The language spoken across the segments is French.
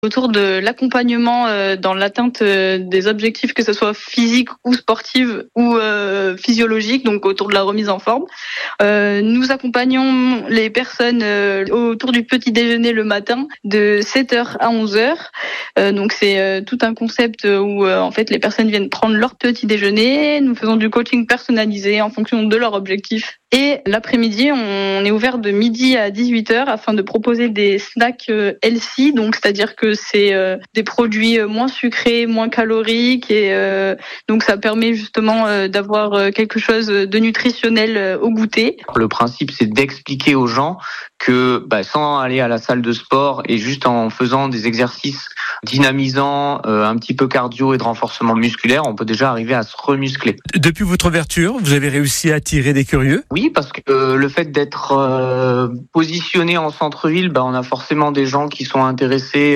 autour de l'accompagnement dans l'atteinte des objectifs, que ce soit physique ou sportive ou physiologique, donc autour de la remise en forme. Nous accompagnons les personnes autour du petit déjeuner le matin de 7h à 11h. Donc c'est tout un concept où en fait les personnes viennent prendre leur petit déjeuner. Nous faisons du coaching personnalisé en fonction de leur objectif. Et l'après-midi, on est ouvert de midi à 18h afin de proposer des snacks healthy, donc c'est-à-dire que c'est des produits moins sucrés, moins caloriques, et donc ça permet justement d'avoir quelque chose de nutritionnel au goûter. Le principe, c'est d'expliquer aux gens que sans aller à la salle de sport et juste en faisant des exercices dynamisants, un petit peu cardio et de renforcement musculaire, on peut déjà arriver à se remuscler. Depuis votre ouverture, vous avez réussi à attirer des curieux ? Oui, parce que le fait d'être positionné en centre-ville, on a forcément des gens qui sont intéressés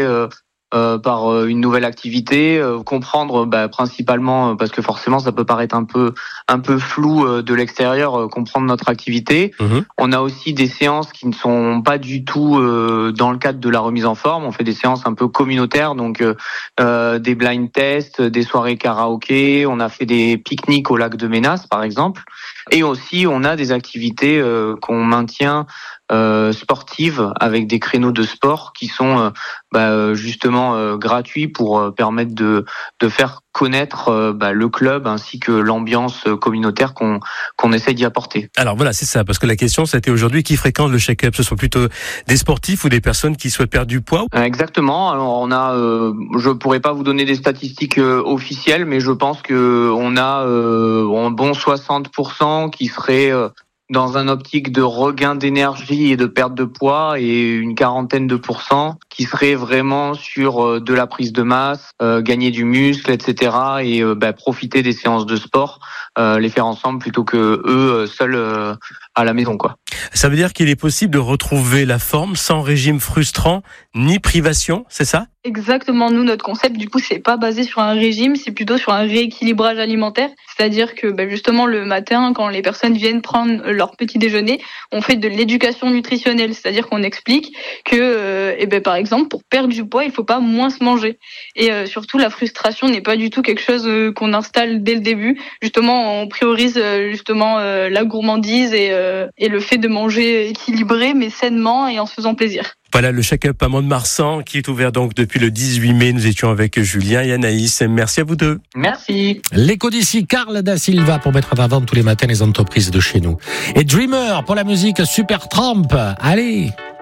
par une nouvelle activité, comprendre principalement, parce que forcément ça peut paraître un peu flou de l'extérieur, comprendre notre activité. On a aussi des séances qui ne sont pas du tout dans le cadre de la remise en forme. On fait des séances un peu communautaires, donc des blind tests, des soirées karaoké. On a fait des pique-niques au lac de Ménas par exemple. Et aussi on a des activités qu'on maintient sportives avec des créneaux de sport qui sont justement gratuits pour permettre de faire connaître le club ainsi que l'ambiance communautaire qu'on essaie d'y apporter. Alors voilà, c'est ça, parce que la question c'était aujourd'hui qui fréquente le Shake-Up, ce sont plutôt des sportifs ou des personnes qui souhaitent perdre du poids? Exactement. Alors on a, je pourrais pas vous donner des statistiques officielles, mais je pense que on a un bon 60% qui seraient dans un optique de regain d'énergie et de perte de poids, et une quarantaine de pourcents qui seraient vraiment sur de la prise de masse, gagner du muscle, etc. et profiter des séances de sport, les faire ensemble plutôt que eux seuls à la maison, quoi. Ça veut dire qu'il est possible de retrouver la forme sans régime frustrant ni privation, c'est ça? Exactement. Nous, notre concept, du coup, c'est pas basé sur un régime, c'est plutôt sur un rééquilibrage alimentaire. C'est-à-dire que, justement, le matin, quand les personnes viennent prendre leur petit déjeuner, on fait de l'éducation nutritionnelle. C'est-à-dire qu'on explique que, par exemple, pour perdre du poids, il faut pas moins se manger. Et surtout, la frustration n'est pas du tout quelque chose qu'on installe dès le début. Justement, on priorise la gourmandise et le fait de manger équilibré, mais sainement et en se faisant plaisir. Voilà le Shake-Up à Mont-de-Marsan qui est ouvert donc depuis le 18 mai. Nous étions avec Julien et Anaïs. Merci à vous deux. Merci. L'écho d'ici, Carl Da Silva pour mettre en avant tous les matins les entreprises de chez nous. Et Dreamer pour la musique Supertramp. Allez!